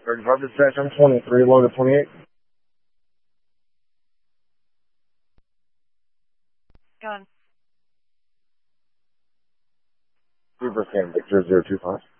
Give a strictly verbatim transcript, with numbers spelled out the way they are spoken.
thirty-five dispatch, I'm twenty-three, low to twenty-eight. Go on. Uber Fan Victor zero two five.